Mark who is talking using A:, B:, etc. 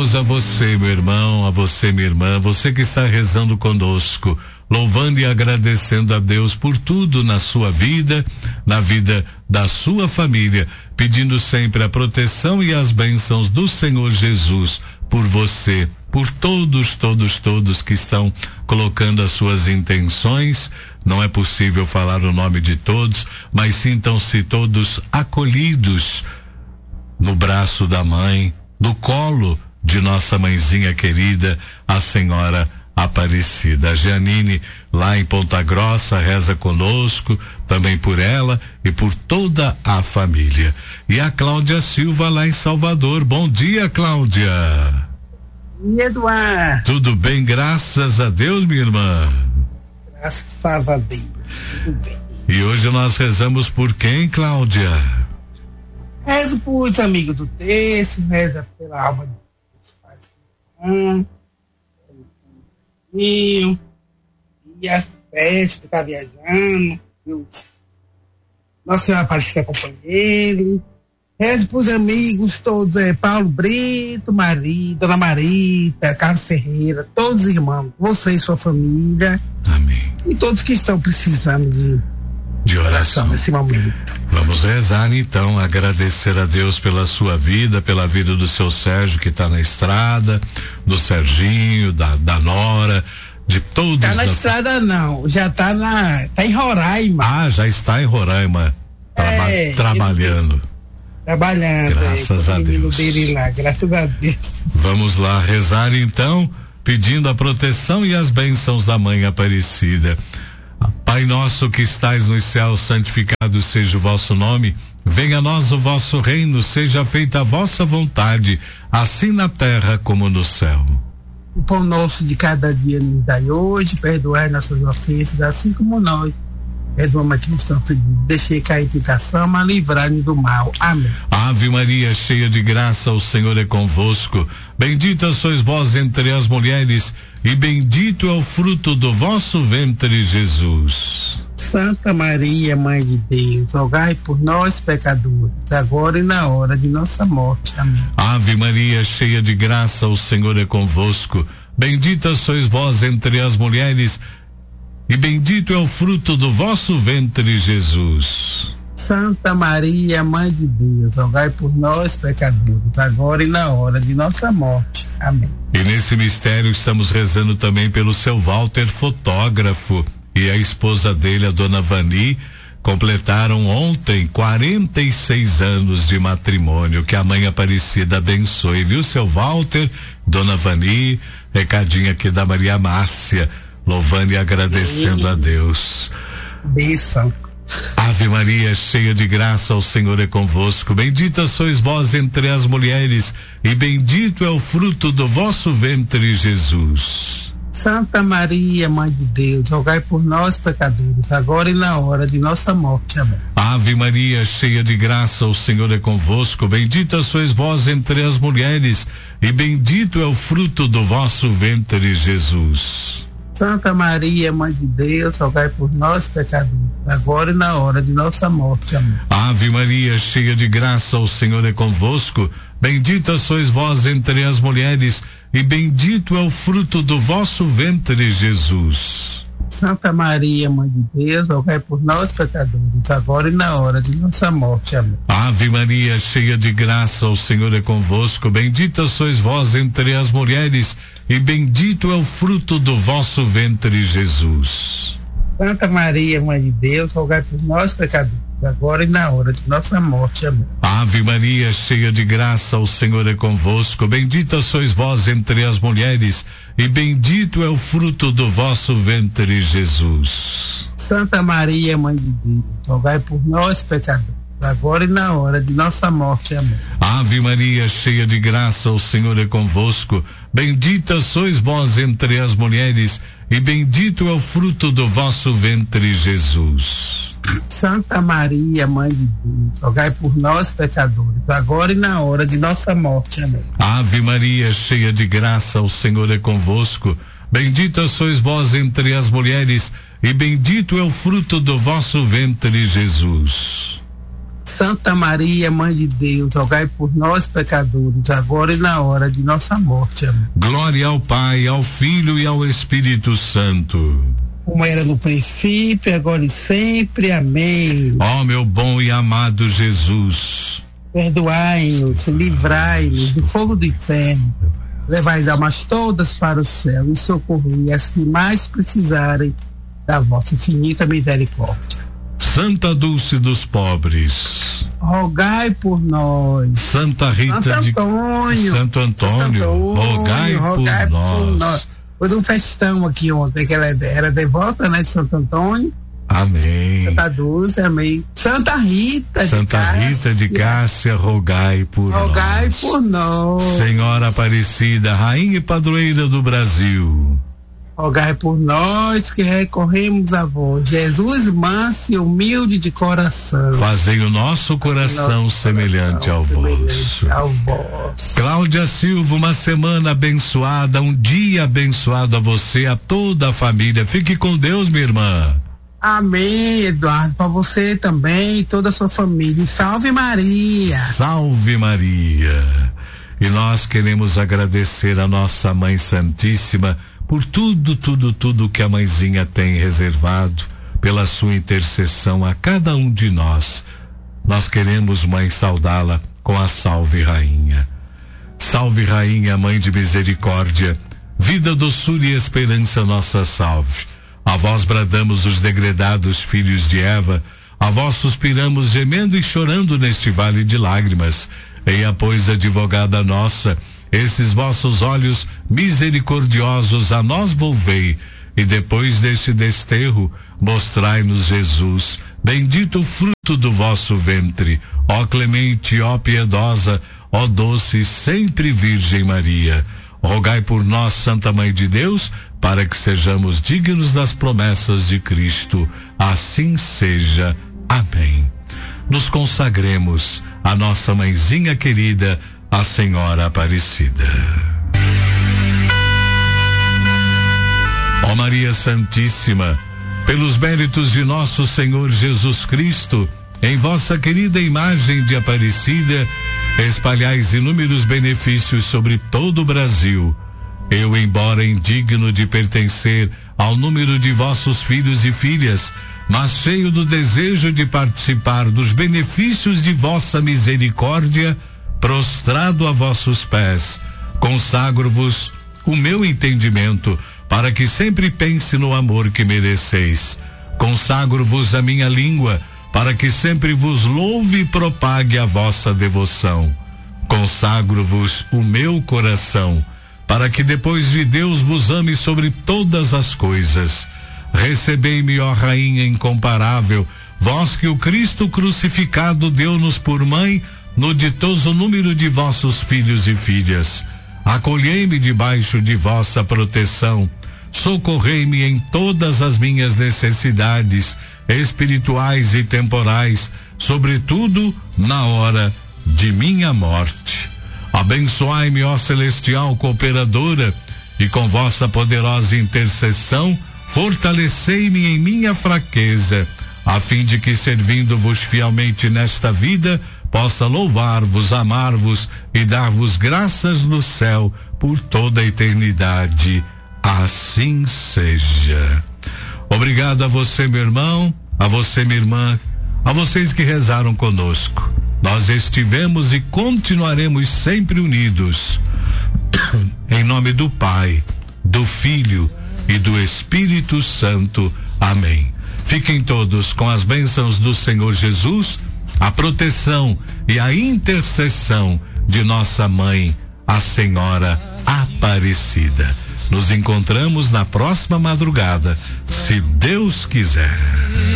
A: Agradecemos a você, meu irmão, a você, minha irmã, você que está rezando conosco, louvando e agradecendo a Deus por tudo na sua vida, na vida da sua família, pedindo sempre a proteção e as bênçãos do Senhor Jesus por você, por todos que estão colocando as suas intenções. Não é possível falar o nome de todos, mas sintam-se todos acolhidos no braço da mãe, no colo de nossa mãezinha querida, a Senhora Aparecida. A Janine, lá em Ponta Grossa, reza conosco, também por ela e por toda a família. E a Cláudia Silva, lá em Salvador. Bom dia, Cláudia.
B: E Eduardo?
A: Tudo bem, graças a Deus, minha irmã.
B: Graças a Deus, tudo bem.
A: E hoje nós rezamos por quem, Cláudia?
B: Rezo por os amigos do texto, reza pela alma dos pais e as festas que está viajando, Nossa Senhora Aparecida acompanha ele. Rezo para os amigos todos, Paulo Brito, Dona Marita, Carlos Ferreira, todos os irmãos, você e sua família.
A: Amém.
B: E todos que estão precisando de oração nesse momento.
A: Vamos rezar então, agradecer a Deus pela sua vida, pela vida do seu Sérgio que está na estrada, do Serginho, da Nora, de todos.
B: Tá na estrada não, já tá em Roraima.
A: Ah, já está em Roraima, trabalhando. Graças a Deus.
B: Graças a Deus.
A: Vamos lá rezar então, pedindo a proteção e as bênçãos da Mãe Aparecida. Pai nosso que estais nos céus, santificado seja o vosso nome. Venha a nós o vosso reino, seja feita a vossa vontade, assim na terra como no céu.
B: O pão nosso de cada dia nos dai hoje, perdoai nossas ofensas, assim como nós perdoamos a quem estão feridos. Deixei cair em tentação, mas livrai-nos do mal. Amém.
A: Ave Maria, cheia de graça, o Senhor é convosco. Bendita sois vós entre as mulheres, e bendito é o fruto do vosso ventre, Jesus.
B: Santa Maria, Mãe de Deus, rogai por nós, pecadores, agora e na hora de nossa morte. Amém.
A: Ave Maria, cheia de graça, o Senhor é convosco. Bendita sois vós entre as mulheres, e bendito é o fruto do vosso ventre, Jesus.
B: Santa Maria, Mãe de Deus, rogai por nós, pecadores, agora e na hora de nossa morte. Amém.
A: E nesse mistério estamos rezando também pelo seu Walter, fotógrafo, e a esposa dele, a dona Vani, completaram ontem 46 anos de matrimônio. Que a Mãe Aparecida abençoe, viu, seu Walter, dona Vani, recadinho aqui da Maria Márcia, louvando e agradecendo a Deus.
B: Bênção.
A: Ave Maria, cheia de graça, o Senhor é convosco. Bendita sois vós entre as mulheres, e bendito é o fruto do vosso ventre, Jesus.
B: Santa Maria, Mãe de Deus, rogai por nós, pecadores, agora e na hora de nossa morte. Amém.
A: Ave Maria, cheia de graça, o Senhor é convosco. Bendita sois vós entre as mulheres, e bendito é o fruto do vosso ventre, Jesus.
B: Santa Maria, Mãe de Deus, rogai por nós, pecadores, agora e na hora de nossa morte. Amém.
A: Ave Maria, cheia de graça, o Senhor é convosco. Bendita sois vós entre as mulheres, e bendito é o fruto do vosso ventre, Jesus.
B: Santa Maria, Mãe de Deus, rogai por nós, pecadores, agora e na hora de nossa morte. Amém.
A: Ave Maria, cheia de graça, o Senhor é convosco. Bendita sois vós entre as mulheres, e bendito é o fruto do vosso ventre, Jesus.
B: Santa Maria, Mãe de Deus, rogai por nós, pecadores, agora e na hora de nossa morte. Amém.
A: Ave Maria, cheia de graça, o Senhor é convosco. Bendita sois vós entre as mulheres, e bendito é o fruto do vosso ventre, Jesus.
B: Santa Maria, Mãe de Deus, rogai por nós, pecadores, agora e na hora de nossa morte. Amém.
A: Ave Maria, cheia de graça, o Senhor é convosco. Bendita sois vós entre as mulheres, e bendito é o fruto do vosso ventre, Jesus.
B: Santa Maria, Mãe de Deus, rogai por nós, pecadores, agora e na hora de nossa morte. Amém.
A: Ave Maria, cheia de graça, o Senhor é convosco. Bendita sois vós entre as mulheres, e bendito é o fruto do vosso ventre, Jesus.
B: Santa Maria, Mãe de Deus, rogai por nós, pecadores, agora e na hora de nossa morte. Amém.
A: Glória ao Pai, ao Filho e ao Espírito Santo.
B: Como era no princípio, agora e sempre. Amém.
A: Ó meu bom e amado Jesus,
B: perdoai-nos, livrai-nos do fogo do inferno, levai as almas todas para o céu e socorrei as que mais precisarem da vossa infinita misericórdia.
A: Santa Dulce dos Pobres,
B: rogai por nós.
A: Santa Rita Santo Antônio, rogai por nós.
B: Foi um festão aqui ontem, que ela era devota, né, de Santo Antônio.
A: Amém.
B: Santa Dulce, amém. Santa Rita
A: de Cássia, rogai por nós.
B: Rogai por nós.
A: Senhora Aparecida, Rainha e Padroeira do Brasil,
B: rogai por nós que recorremos a vós. Jesus, manso e humilde de coração,
A: fazei o nosso coração semelhante ao vosso. Cláudia Silva, uma semana abençoada, um dia abençoado a você, a toda a família. Fique com Deus, minha irmã.
B: Amém, Eduardo, para você também e toda a sua família. Salve Maria.
A: Salve Maria. E nós queremos agradecer a nossa Mãe Santíssima por tudo que a mãezinha tem reservado, pela sua intercessão a cada um de nós. Nós queremos, Mãe, saudá-la com a Salve Rainha. Salve Rainha, Mãe de Misericórdia, vida, doçura e esperança, nossa salve. A vós bradamos os degredados filhos de Eva, a vós suspiramos gemendo e chorando neste vale de lágrimas. Eia, pois, advogada nossa, esses vossos olhos misericordiosos a nós volvei, e depois deste desterro, mostrai-nos Jesus, bendito o fruto do vosso ventre. Ó clemente, ó piedosa, ó doce sempre Virgem Maria, rogai por nós, Santa Mãe de Deus, para que sejamos dignos das promessas de Cristo. Assim seja. Amém. Nos consagremos à nossa mãezinha querida, a Senhora Aparecida. Ó Maria Santíssima, pelos méritos de nosso Senhor Jesus Cristo, em vossa querida imagem de Aparecida, espalhais inúmeros benefícios sobre todo o Brasil. Eu, embora indigno de pertencer ao número de vossos filhos e filhas, mas cheio do desejo de participar dos benefícios de vossa misericórdia, prostrado a vossos pés, consagro-vos o meu entendimento, para que sempre pense no amor que mereceis. Consagro-vos a minha língua, para que sempre vos louve e propague a vossa devoção. Consagro-vos o meu coração, para que depois de Deus vos ame sobre todas as coisas. Recebei-me, ó Rainha incomparável, vós que o Cristo crucificado deu-nos por mãe, no ditoso número de vossos filhos e filhas. Acolhei-me debaixo de vossa proteção, socorrei-me em todas as minhas necessidades espirituais e temporais, sobretudo na hora de minha morte. Abençoai-me, ó celestial cooperadora, e com vossa poderosa intercessão fortalecei-me em minha fraqueza, a fim de que, servindo-vos fielmente nesta vida, possa louvar-vos, amar-vos e dar-vos graças no céu por toda a eternidade. Assim seja. Obrigado a você, meu irmão, a você, minha irmã, a vocês que rezaram conosco. Nós estivemos e continuaremos sempre unidos. Em nome do Pai, do Filho e do Espírito Santo. Amém. Fiquem todos com as bênçãos do Senhor Jesus, a proteção e a intercessão de nossa mãe, a Senhora Aparecida. Nos encontramos na próxima madrugada, se Deus quiser.